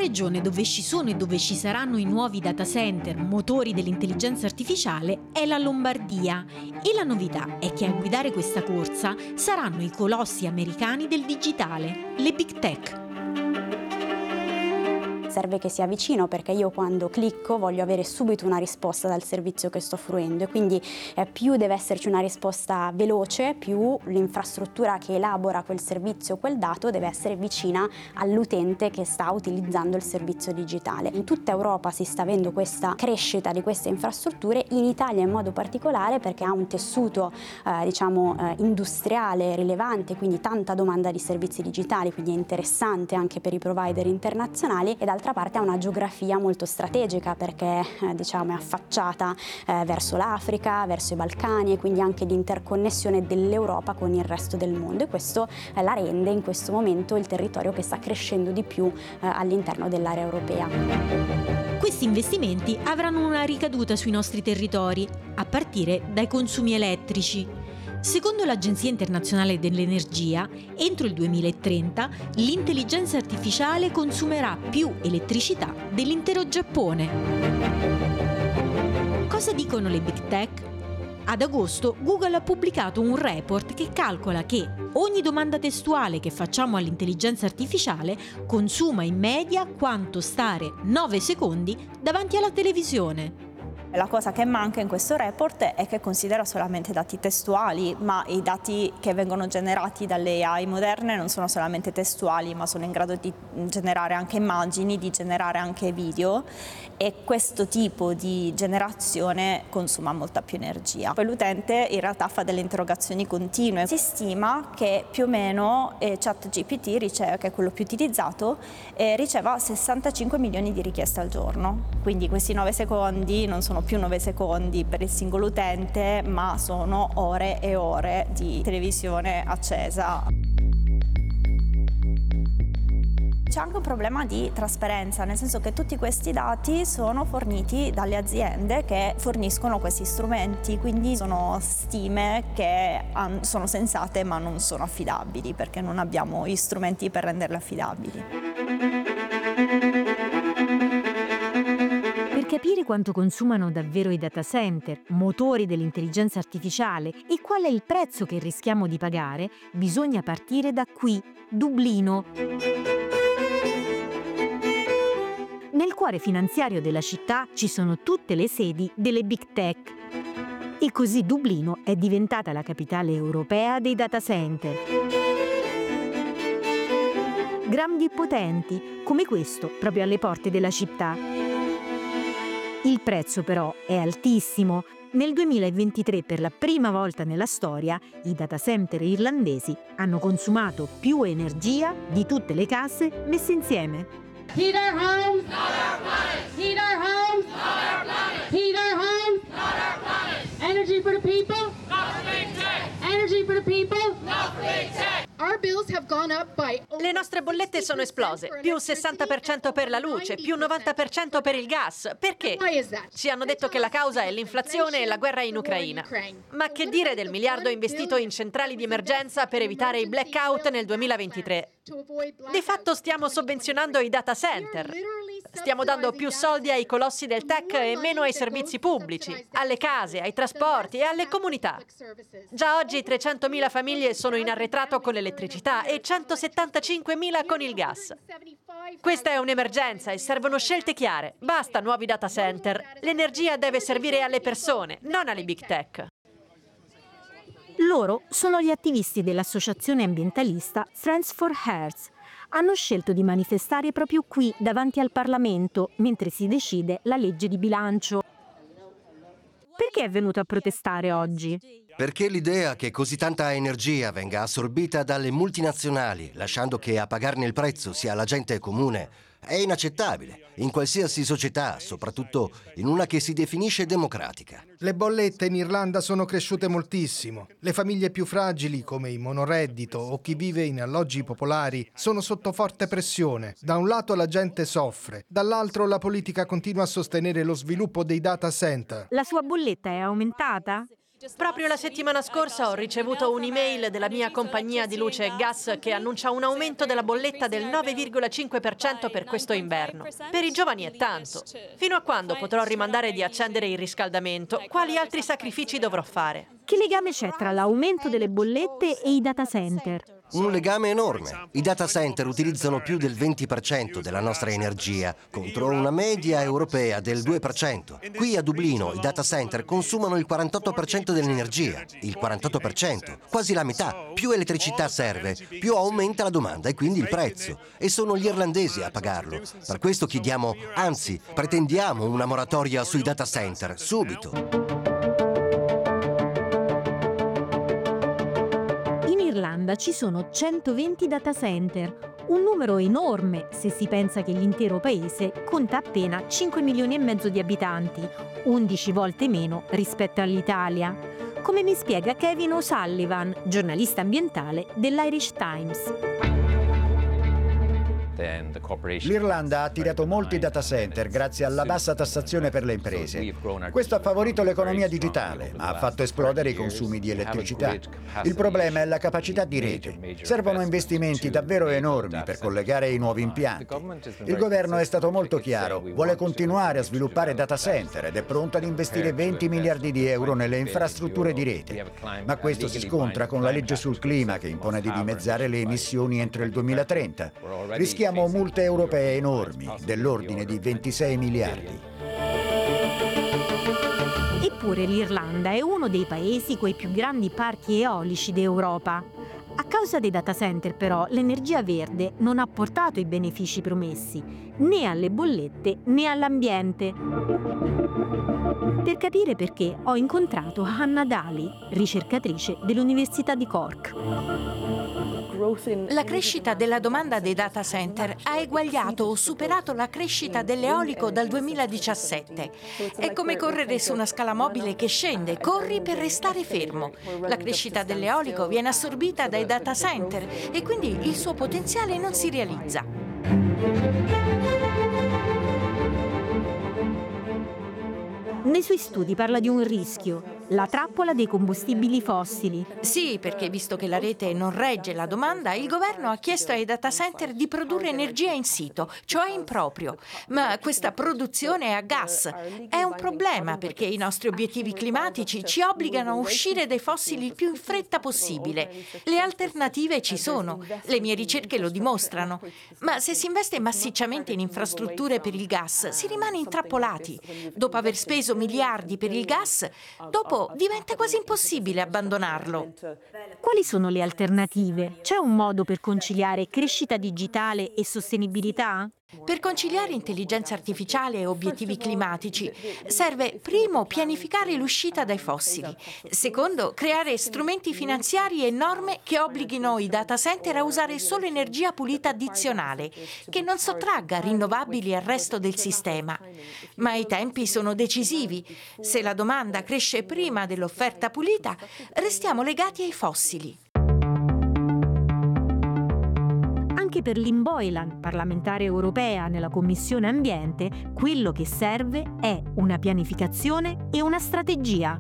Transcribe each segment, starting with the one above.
regione dove ci sono e dove ci saranno i nuovi data center, motori dell'intelligenza artificiale, è la Lombardia. E la novità è che a guidare questa corsa saranno i colossi americani del digitale, le Big Tech. Serve che sia vicino, perché io quando clicco voglio avere subito una risposta dal servizio che sto fruendo, e quindi più deve esserci una risposta veloce, più l'infrastruttura che elabora quel servizio, quel dato, deve essere vicina all'utente che sta utilizzando il servizio digitale. In tutta Europa si sta avendo questa crescita di queste infrastrutture, in Italia in modo particolare perché ha un tessuto industriale rilevante, quindi tanta domanda di servizi digitali, quindi è interessante anche per i provider internazionali, e d'altra parte ha una geografia molto strategica perché è affacciata verso l'Africa, verso i Balcani, e quindi anche di interconnessione dell'Europa con il resto del mondo, e questo la rende in questo momento il territorio che sta crescendo di più all'interno dell'area europea. Questi investimenti avranno una ricaduta sui nostri territori, a partire dai consumi elettrici. Secondo l'Agenzia Internazionale dell'Energia, entro il 2030 l'intelligenza artificiale consumerà più elettricità dell'intero Giappone. Cosa dicono le Big Tech? Ad agosto Google ha pubblicato un report che calcola che ogni domanda testuale che facciamo all'intelligenza artificiale consuma in media quanto stare 9 secondi davanti alla televisione. La cosa che manca in questo report è che considera solamente dati testuali, ma i dati che vengono generati dalle AI moderne non sono solamente testuali, ma sono in grado di generare anche immagini, di generare anche video, e questo tipo di generazione consuma molta più energia. Poi l'utente in realtà fa delle interrogazioni continue. Si stima che più o meno ChatGPT, che è quello più utilizzato, riceva 65 milioni di richieste al giorno. Quindi questi 9 secondi non sono più 9 secondi per il singolo utente, ma sono ore e ore di televisione accesa. C'è anche un problema di trasparenza, nel senso che tutti questi dati sono forniti dalle aziende che forniscono questi strumenti, quindi sono stime che sono sensate ma non sono affidabili, perché non abbiamo gli strumenti per renderle affidabili. Per capire quanto consumano davvero i data center, motori dell'intelligenza artificiale, e qual è il prezzo che rischiamo di pagare, bisogna partire da qui, Dublino. Nel cuore finanziario della città ci sono tutte le sedi delle Big Tech. E così Dublino è diventata la capitale europea dei data center. Grandi e potenti, come questo, proprio alle porte della città. Il prezzo però è altissimo. Nel 2023, per la prima volta nella storia, i data center irlandesi hanno consumato più energia di tutte le case messe insieme. Heat our homes, not our planet. Heat our homes, not our planet. Heat our homes, not our planet. Energy for the people, not for big tech. Energy for the people, not for big tech. Our bills have gone up by Le nostre bollette sono esplose, più 60% per la luce, più 90% per il gas. Perché? Ci hanno detto che la causa è l'inflazione e la guerra in Ucraina. Ma che dire del miliardo investito in centrali di emergenza per evitare i blackout nel 2023? Di fatto stiamo sovvenzionando i data center. Stiamo dando più soldi ai colossi del tech e meno ai servizi pubblici, alle case, ai trasporti e alle comunità. Già oggi 300.000 famiglie sono in arretrato con l'elettricità e 175.000 con il gas. Questa è un'emergenza e servono scelte chiare. Basta nuovi data center. L'energia deve servire alle persone, non alle big tech. Loro sono gli attivisti dell'associazione ambientalista Friends for Earth. Hanno scelto di manifestare proprio qui, davanti al Parlamento, mentre si decide la legge di bilancio. Perché è venuto a protestare oggi? Perché l'idea che così tanta energia venga assorbita dalle multinazionali, lasciando che a pagarne il prezzo sia la gente comune, è inaccettabile in qualsiasi società, soprattutto in una che si definisce democratica. Le bollette in Irlanda sono cresciute moltissimo. Le famiglie più fragili, come i monoreddito o chi vive in alloggi popolari, sono sotto forte pressione. Da un lato la gente soffre, dall'altro la politica continua a sostenere lo sviluppo dei data center. La sua bolletta è aumentata? Proprio la settimana scorsa ho ricevuto un'email della mia compagnia di luce e gas che annuncia un aumento della bolletta del 9,5% per questo inverno. Per i giovani è tanto. Fino a quando potrò rimandare di accendere il riscaldamento? Quali altri sacrifici dovrò fare? Che legame c'è tra l'aumento delle bollette e i data center? Un legame enorme. I data center utilizzano più del 20% della nostra energia, contro una media europea del 2%. Qui a Dublino i data center consumano il 48% dell'energia. Il 48%, quasi la metà. Più elettricità serve, più aumenta la domanda e quindi il prezzo. E sono gli irlandesi a pagarlo. Per questo chiediamo, anzi, pretendiamo una moratoria sui data center, subito. In Irlanda ci sono 120 data center, un numero enorme se si pensa che l'intero paese conta appena 5 milioni e mezzo di abitanti, 11 volte meno rispetto all'Italia, come mi spiega Kevin O'Sullivan, giornalista ambientale dell'Irish Times. L'Irlanda ha attirato molti data center grazie alla bassa tassazione per le imprese. Questo ha favorito l'economia digitale, ma ha fatto esplodere i consumi di elettricità. Il problema è la capacità di rete. Servono investimenti davvero enormi per collegare i nuovi impianti. Il governo è stato molto chiaro, vuole continuare a sviluppare data center ed è pronto ad investire 20 miliardi di euro nelle infrastrutture di rete. Ma questo si scontra con la legge sul clima che impone di dimezzare le emissioni entro il 2030. Rischiamo multe europee enormi, dell'ordine di 26 miliardi. Eppure l'Irlanda è uno dei paesi coi più grandi parchi eolici d'Europa. A causa dei data center, però, l'energia verde non ha portato i benefici promessi, né alle bollette né all'ambiente. Per capire perché ho incontrato Hannah Daly, ricercatrice dell'Università di Cork. La crescita della domanda dei data center ha eguagliato o superato la crescita dell'eolico dal 2017. È come correre su una scala mobile che scende, corri per restare fermo. La crescita dell'eolico viene assorbita dai data center e quindi il suo potenziale non si realizza. Nei suoi studi parla di un rischio, la trappola dei combustibili fossili. Sì, perché visto che la rete non regge la domanda, il governo ha chiesto ai data center di produrre energia in sito, cioè in proprio. Ma questa produzione è a gas. È un problema perché i nostri obiettivi climatici ci obbligano a uscire dai fossili il più in fretta possibile. Le alternative ci sono, le mie ricerche lo dimostrano. Ma se si investe massicciamente in infrastrutture per il gas, si rimane intrappolati. Dopo aver speso miliardi per il gas, dopo diventa quasi impossibile abbandonarlo. Quali sono le alternative? C'è un modo per conciliare crescita digitale e sostenibilità? Per conciliare intelligenza artificiale e obiettivi climatici serve, primo, pianificare l'uscita dai fossili, secondo, creare strumenti finanziari e norme che obblighino i data center a usare solo energia pulita addizionale, che non sottragga rinnovabili al resto del sistema. Ma i tempi sono decisivi. Se la domanda cresce prima dell'offerta pulita, restiamo legati ai fossili. Anche per Lynn Boylan, parlamentare europea nella Commissione Ambiente, quello che serve è una pianificazione e una strategia.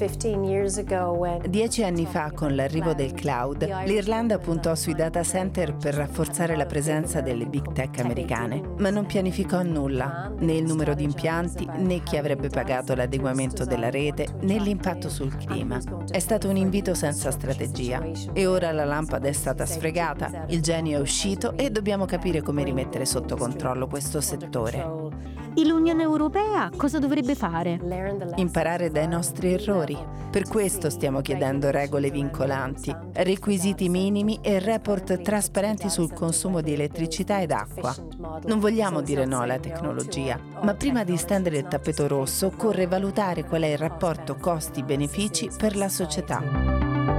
10 anni fa, con l'arrivo del cloud, l'Irlanda puntò sui data center per rafforzare la presenza delle big tech americane, ma non pianificò nulla, né il numero di impianti, né chi avrebbe pagato l'adeguamento della rete, né l'impatto sul clima. È stato un invito senza strategia. E ora la lampada è stata sfregata, il genio è uscito e dobbiamo capire come rimettere sotto controllo questo settore. E l'Unione Europea cosa dovrebbe fare? Imparare dai nostri errori. Per questo stiamo chiedendo regole vincolanti, requisiti minimi e report trasparenti sul consumo di elettricità ed acqua. Non vogliamo dire no alla tecnologia, ma prima di stendere il tappeto rosso occorre valutare qual è il rapporto costi-benefici per la società.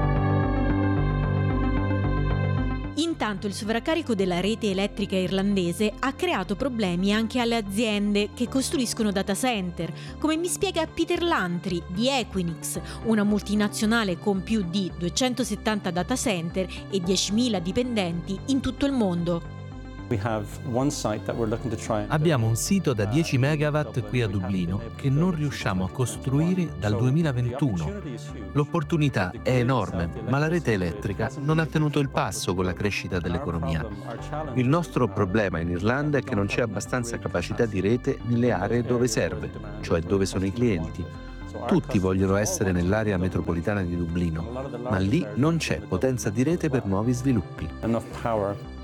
Intanto il sovraccarico della rete elettrica irlandese ha creato problemi anche alle aziende che costruiscono data center, come mi spiega Peter Lantry di Equinix, una multinazionale con più di 270 data center e 10.000 dipendenti in tutto il mondo. Abbiamo un sito da 10 megawatt qui a Dublino che non riusciamo a costruire dal 2021. L'opportunità è enorme, ma la rete elettrica non ha tenuto il passo con la crescita dell'economia. Il nostro problema in Irlanda è che non c'è abbastanza capacità di rete nelle aree dove serve, cioè dove sono i clienti. Tutti vogliono essere nell'area metropolitana di Dublino, ma lì non c'è potenza di rete per nuovi sviluppi.